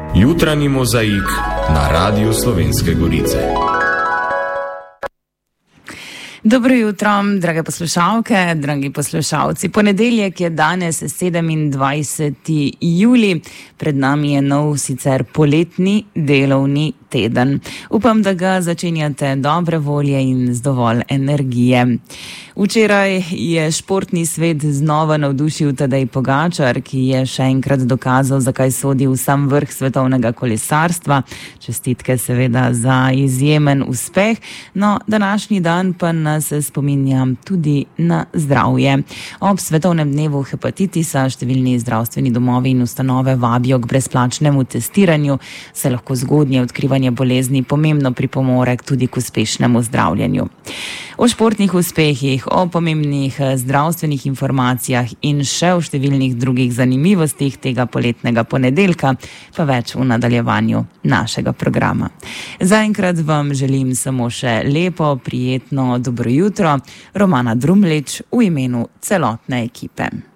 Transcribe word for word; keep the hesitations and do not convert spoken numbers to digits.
Jutranji mozaik na Radiu Slovenske Gorice. Dobro jutro, drage poslušalke, dragi poslušalci. Ponedeljek je danes sedemindvajseti julij, pred nami je nov, sicer poletni delovni teden. Upam, da ga začenjate dobre volje in z dovolj energije. Včeraj je športni svet znova navdušil Tadej Pogačar, ki je še enkrat dokazal, zakaj sodi v sam vrh svetovnega kolesarstva. Čestitke seveda za izjemen uspeh. No, današnji dan pa nas spominja tudi na zdravje. Ob svetovnem dnevu hepatitisa številni zdravstveni domovi in ustanove vabijo k brezplačnemu testiranju, se lahko zgodnje odkrivanje bolezni pomembno pripomore tudi k uspešnemu zdravljenju. O športnih uspehih, o pomembnih zdravstvenih informacijah in še o številnih drugih zanimivostih tega poletnega ponedeljka, pa več v nadaljevanju našega programa. Zaenkrat vam želim samo še lepo, prijetno dobro jutro. Romana Drumlič v imenu celotne ekipe.